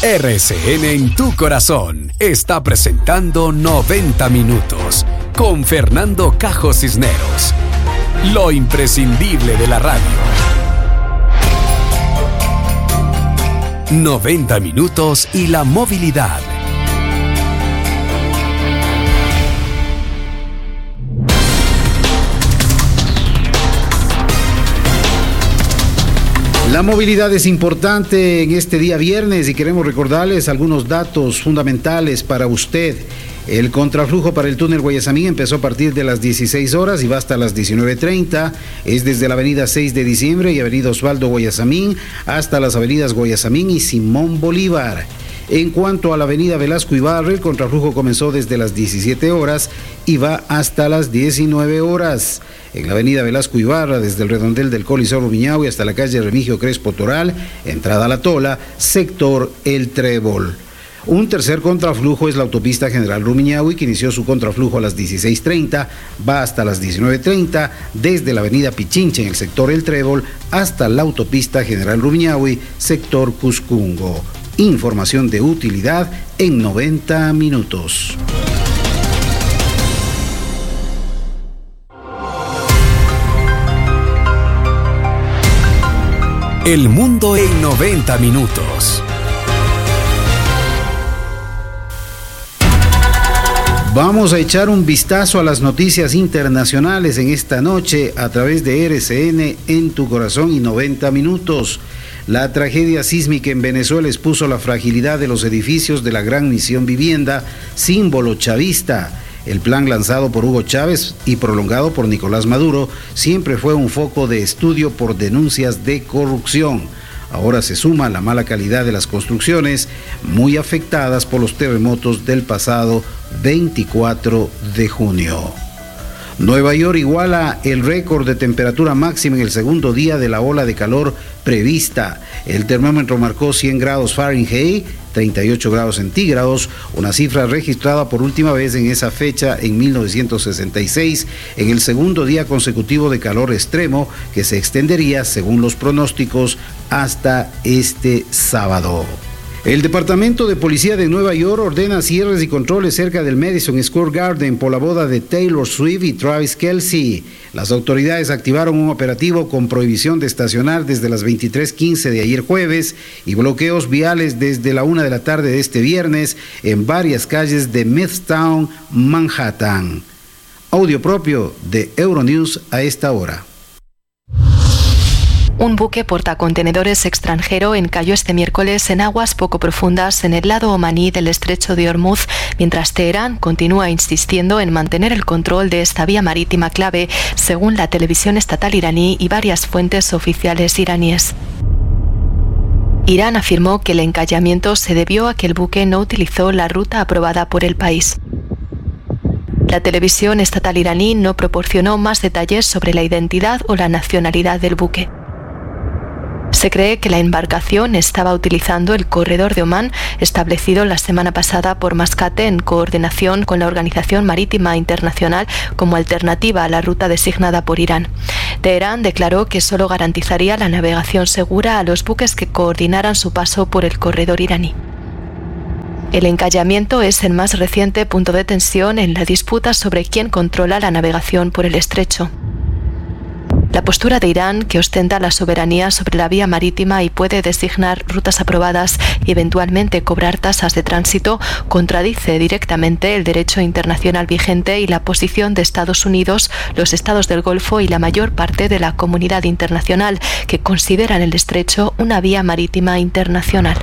RCN en tu corazón está presentando 90 minutos con Fernando Cajo Cisneros. Lo imprescindible de la radio. 90 minutos y la movilidad. La movilidad es importante en este día viernes y queremos recordarles algunos datos fundamentales para usted. El contraflujo para el túnel Guayasamín empezó a partir de las 16 horas y va hasta las 19:30. Es desde la avenida 6 de diciembre y avenida Osvaldo Guayasamín hasta las avenidas Guayasamín y Simón Bolívar. En cuanto a la avenida Velasco Ibarra, el contraflujo comenzó desde las 17 horas y va hasta las 19 horas. En la avenida Velasco Ibarra, desde el redondel del Coliseo Rumiñahui hasta la calle Remigio Crespo Toral, entrada a La Tola, sector El Trébol. Un tercer contraflujo es la autopista General Rumiñahui, que inició su contraflujo a las 16:30, va hasta las 19:30, desde la avenida Pichincha en el sector El Trébol hasta la autopista General Rumiñahui, sector Cuscungo. Información de utilidad en 90 minutos. El mundo en 90 minutos. Vamos a echar un vistazo a las noticias internacionales en esta noche a través de RCN en tu corazón y 90 minutos. La tragedia sísmica en Venezuela expuso la fragilidad de los edificios de la Gran Misión Vivienda, símbolo chavista. El plan lanzado por Hugo Chávez y prolongado por Nicolás Maduro siempre fue un foco de estudio por denuncias de corrupción. Ahora se suma la mala calidad de las construcciones, muy afectadas por los terremotos del pasado 24 de junio. Nueva York iguala el récord de temperatura máxima en el segundo día de la ola de calor prevista. El termómetro marcó 100 grados Fahrenheit, 38 grados centígrados, una cifra registrada por última vez en esa fecha en 1966, en el segundo día consecutivo de calor extremo que se extendería, según los pronósticos, hasta este sábado. El Departamento de Policía de Nueva York ordena cierres y controles cerca del Madison Square Garden por la boda de Taylor Swift y Travis Kelce. Las autoridades activaron un operativo con prohibición de estacionar desde las 23:15 de ayer jueves y bloqueos viales desde la 1 de la tarde de este viernes en varias calles de Midtown, Manhattan. Audio propio de Euronews a esta hora. Un buque portacontenedores extranjero encalló este miércoles en aguas poco profundas en el lado omaní del estrecho de Hormuz, mientras Teherán continúa insistiendo en mantener el control de esta vía marítima clave, según la televisión estatal iraní y varias fuentes oficiales iraníes. Irán afirmó que el encallamiento se debió a que el buque no utilizó la ruta aprobada por el país. La televisión estatal iraní no proporcionó más detalles sobre la identidad o la nacionalidad del buque. Se cree que la embarcación estaba utilizando el corredor de Omán establecido la semana pasada por Mascate en coordinación con la Organización Marítima Internacional como alternativa a la ruta designada por Irán. Teherán declaró que solo garantizaría la navegación segura a los buques que coordinaran su paso por el corredor iraní. El encallamiento es el más reciente punto de tensión en la disputa sobre quién controla la navegación por el estrecho. La postura de Irán, que ostenta la soberanía sobre la vía marítima y puede designar rutas aprobadas y eventualmente cobrar tasas de tránsito, contradice directamente el derecho internacional vigente y la posición de Estados Unidos, los estados del Golfo y la mayor parte de la comunidad internacional, que consideran el estrecho una vía marítima internacional.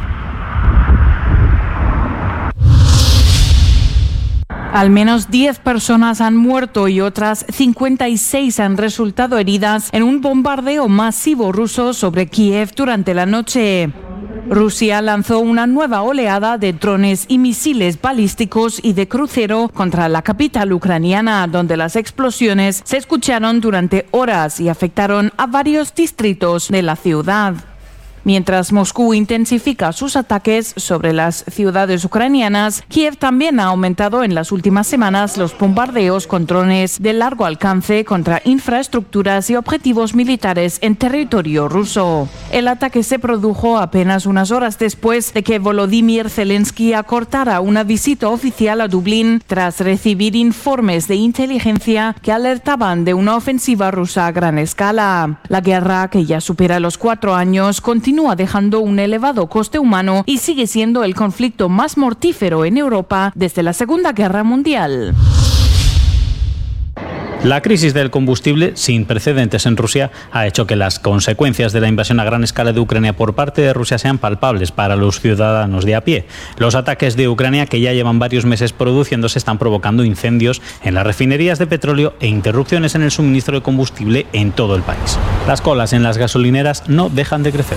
Al menos 10 personas han muerto y otras 56 han resultado heridas en un bombardeo masivo ruso sobre Kiev durante la noche. Rusia lanzó una nueva oleada de drones y misiles balísticos y de crucero contra la capital ucraniana, donde las explosiones se escucharon durante horas y afectaron a varios distritos de la ciudad. Mientras Moscú intensifica sus ataques sobre las ciudades ucranianas, Kiev también ha aumentado en las últimas semanas los bombardeos con drones de largo alcance contra infraestructuras y objetivos militares en territorio ruso. El ataque se produjo apenas unas horas después de que Volodymyr Zelensky acortara una visita oficial a Dublín tras recibir informes de inteligencia que alertaban de una ofensiva rusa a gran escala. La guerra, que ya supera los 4 años, continúa dejando un elevado coste humano y sigue siendo el conflicto más mortífero en Europa desde la Segunda Guerra Mundial. La crisis del combustible, sin precedentes en Rusia, ha hecho que las consecuencias de la invasión a gran escala de Ucrania por parte de Rusia sean palpables para los ciudadanos de a pie. Los ataques de Ucrania, que ya llevan varios meses produciéndose, están provocando incendios en las refinerías de petróleo e interrupciones en el suministro de combustible en todo el país. Las colas en las gasolineras no dejan de crecer.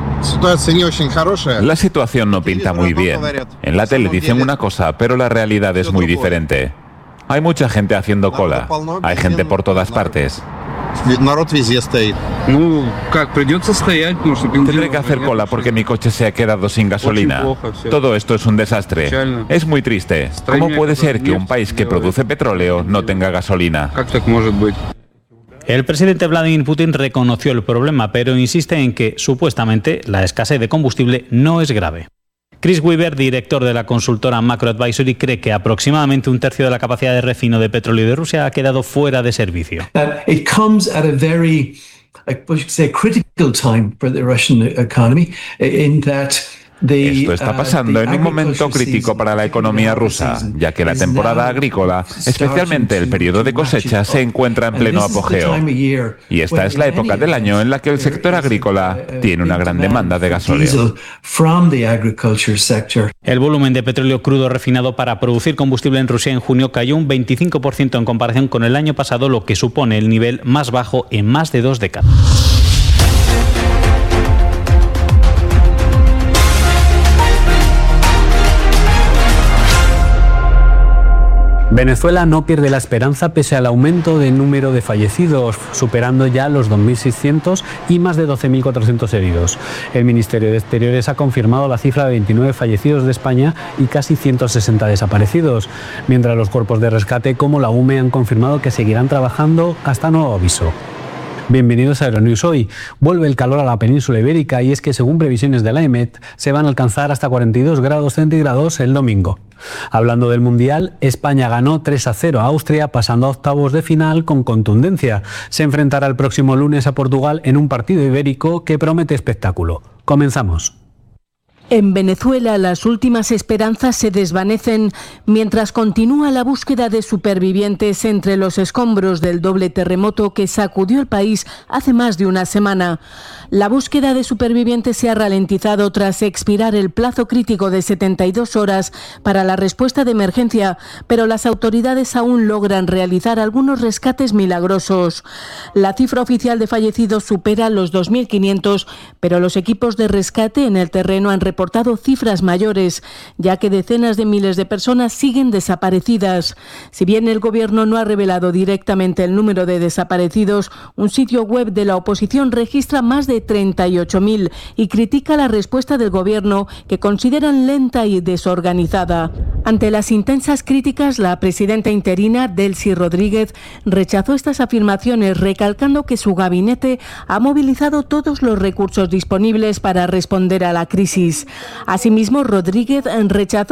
La situación no pinta muy bien. En la tele dicen una cosa, pero la realidad es muy diferente. Hay mucha gente haciendo cola. Hay gente por todas partes. Tendré que hacer cola porque mi coche se ha quedado sin gasolina. Todo esto es un desastre. Es muy triste. ¿Cómo puede ser que un país que produce petróleo no tenga gasolina? El presidente Vladimir Putin reconoció el problema, pero insiste en que, supuestamente, la escasez de combustible no es grave. Chris Weaver, director de la consultora Macro Advisory, cree que aproximadamente un tercio de la capacidad de refino de petróleo de Rusia ha quedado fuera de servicio. It comes at a very, critical time for the Russian economy in that Esto está pasando en un momento crítico para la economía rusa, ya que la temporada agrícola, especialmente el periodo de cosecha, se encuentra en pleno apogeo. Y esta es la época del año en la que el sector agrícola tiene una gran demanda de gasóleo. El volumen de petróleo crudo refinado para producir combustible en Rusia en junio cayó un 25% en comparación con el año pasado, lo que supone el nivel más bajo en más de 2 décadas. Venezuela no pierde la esperanza pese al aumento del número de fallecidos, superando ya los 2.600 y más de 12.400 heridos. El Ministerio de Exteriores ha confirmado la cifra de 29 fallecidos de España y casi 160 desaparecidos, mientras los cuerpos de rescate como la UME han confirmado que seguirán trabajando hasta nuevo aviso. Bienvenidos a Euronews. Hoy vuelve el calor a la península ibérica y es que según previsiones de la EMET se van a alcanzar hasta 42 grados centígrados el domingo. Hablando del Mundial, España ganó 3-0 a Austria, pasando a octavos de final con contundencia. Se enfrentará el próximo lunes a Portugal en un partido ibérico que promete espectáculo. Comenzamos. En Venezuela las últimas esperanzas se desvanecen mientras continúa la búsqueda de supervivientes entre los escombros del doble terremoto que sacudió el país hace más de una semana. La búsqueda de supervivientes se ha ralentizado tras expirar el plazo crítico de 72 horas para la respuesta de emergencia, pero las autoridades aún logran realizar algunos rescates milagrosos. La cifra oficial de fallecidos supera los 2.500, pero los equipos de rescate en el terreno han reportado cifras mayores, ya que decenas de miles de personas siguen desaparecidas. Si bien el gobierno no ha revelado directamente el número de desaparecidos, un sitio web de la oposición registra más de 38.000 y critica la respuesta del gobierno, que consideran lenta y desorganizada. Ante las intensas críticas, la presidenta interina, Delcy Rodríguez, rechazó estas afirmaciones, recalcando que su gabinete ha movilizado todos los recursos disponibles para responder a la crisis. Asimismo, Rodríguez rechazó